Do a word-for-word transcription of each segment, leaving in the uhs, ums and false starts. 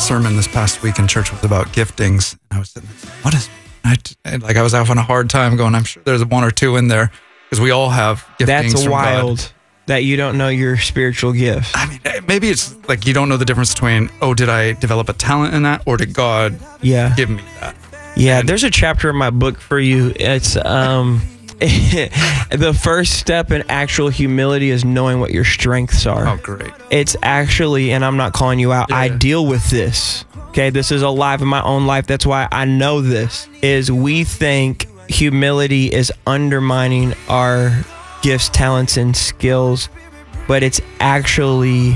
sermon this past week in church was about giftings. And I was sitting there, what is, I, like I was having a hard time going, I'm sure there's one or two in there because we all have giftings. That's from wild God. That you don't know your spiritual gift. I mean, maybe it's like you don't know the difference between, oh, did I develop a talent in that or did God yeah. give me that? Yeah, And there's a chapter in my book for you. It's um, the first step in actual humility is knowing what your strengths are. Oh, great. It's actually, and I'm not calling you out, Yeah. I deal with this. Okay, this is alive in my own life. That's why I know this, is we think humility is undermining our gifts, talents, and skills, but it's actually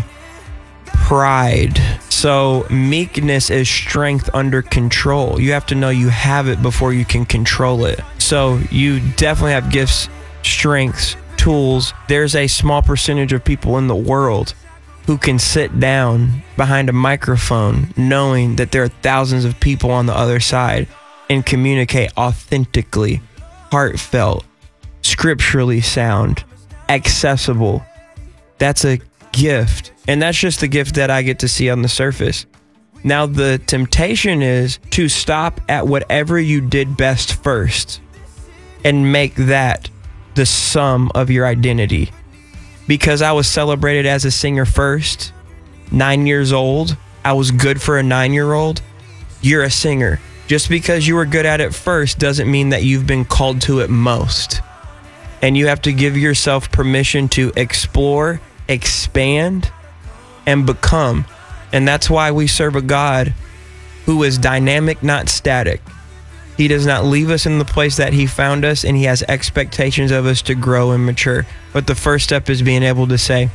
pride. So meekness is strength under control. You have to know you have it before you can control it. So you definitely have gifts, strengths, tools. There's a small percentage of people in the world who can sit down behind a microphone knowing that there are thousands of people on the other side and communicate authentically, heartfelt, scripturally sound, accessible. That's a gift. And that's just the gift that I get to see on the surface. Now, the temptation is to stop at whatever you did best first and make that the sum of your identity. Because I was celebrated as a singer first, nine years old, I was good for a nine-year-old. You're a singer. Just because you were good at it first doesn't mean that you've been called to it most. And you have to give yourself permission to explore, expand, and become. And that's why we serve a God who is dynamic, not static. He does not leave us in the place that he found us, and he has expectations of us to grow and mature. But the first step is being able to say,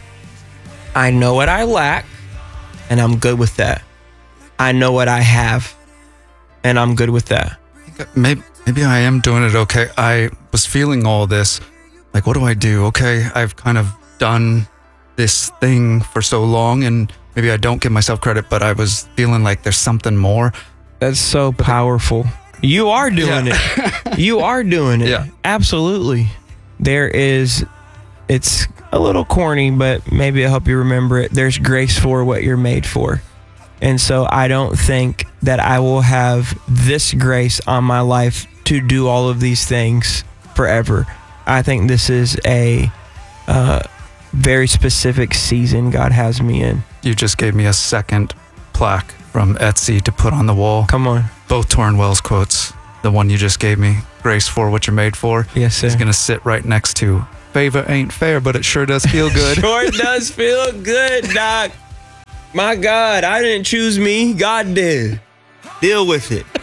I know what I lack, and I'm good with that. I know what I have, and I'm good with that. Maybe, maybe I am doing it okay. I was feeling all this. Like, what do I do? Okay, I've kind of done this thing for so long, and maybe I don't give myself credit, but I was feeling like there's something more. That's so powerful. You are doing Yeah. it. You are doing it. Yeah. Absolutely. There is, it's a little corny, but maybe I'll help you remember it. There's grace for what you're made for. And so I don't think that I will have this grace on my life to do all of these things forever. I think this is a uh, very specific season God has me in. You just gave me a second plaque from Etsy to put on the wall. Come on. Both Torrin Wells quotes. The one you just gave me, grace for what you're made for, Yes, sir. is going to sit right next to favor ain't fair, but it sure does feel good. Sure does feel good, Doc. My God, I didn't choose me. God did. Deal with it.